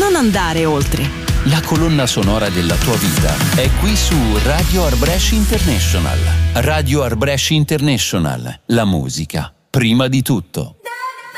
non andare oltre. La colonna sonora della tua vita è qui su Radio Art Brescia International. Radio Art Brescia International. La musica, prima di tutto.